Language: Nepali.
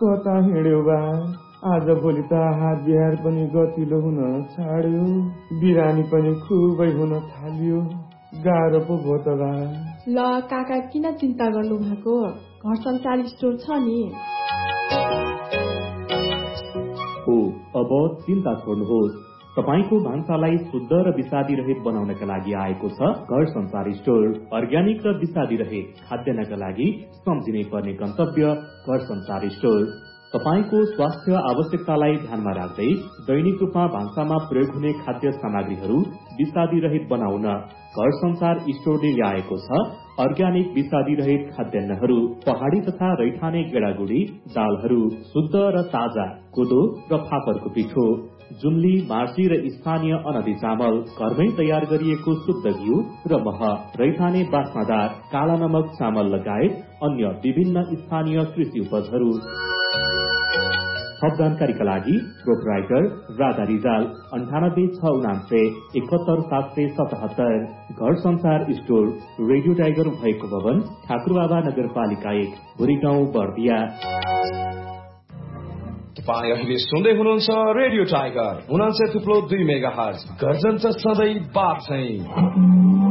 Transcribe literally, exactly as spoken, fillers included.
कता हिँड्यो बा आज भोलि त हात बिहार पनि गतिलो हुन छाड्यो बिरानी पनि खुबै हुन थाल्यो गाह्रो पो भो त बा। ल काका किन चिन्ता गर्नु भएको घर संसार स्टोर छ नि। हो अब चिन्ता छोड्नुहोस् तपाईको भान्सालाई शुद्ध र विषादी रहित बनाउनका लागि आएको छ घर संसार स्टोर। अर्ग्यानिक र विषादी रहित खाद्यान्नका लागि सम्झिनै पर्ने गन्तव्य घर संसार स्टोर। तपाईको स्वास्थ्य आवश्यकतालाई ध्यानमा राख्दै दैनिक रूपमा भान्सामा प्रयोग हुने खाद्य सामग्रीहरू विषादी रहित बनाउन घर संसार स्टोरले ल्याएको छ अर्ग्यानिक विषादी रहित खाद्यान्नहरू। पहाड़ी तथा रैथाने गेडागुडी दालहरू शुद्ध र ताजा कोदो र फापरको पिठो जुम्ली मार्सी र स्थानीय अनदी चामल घरमै तयार गरिएको शुद्ध घिउ र मह रैथाने बास्नादार काला नमक चामल लगायत अन्य विभिन्न स्थानीय कृषि उपजहरू। थप जानकारीका लागि प्रोपराइटर राधा रिजाल अन्ठानब्बे छ उनान्से एकहत्तर सात सय सतहत्तर। घर संसार स्टोर रेडियो टाइगर भएको भवन ठाकुरबाबा नगरपालिका एक भुरी गाउँ बर्दिया। तपाईँ अहिले सुन्दै हुनुहुन्छ रेडियो टाइगर उनान्सय थुप्रो दुई मेगा हर्ज गर्जन सधैँ बाप चाहिँ।